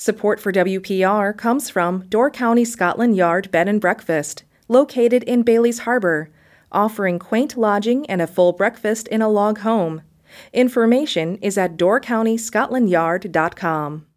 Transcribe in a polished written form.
Support for WPR comes from Door County Scotland Yard Bed and Breakfast, located in Bailey's Harbor, offering quaint lodging and a full breakfast in a log home. Information is at doorcountyscotlandyard.com.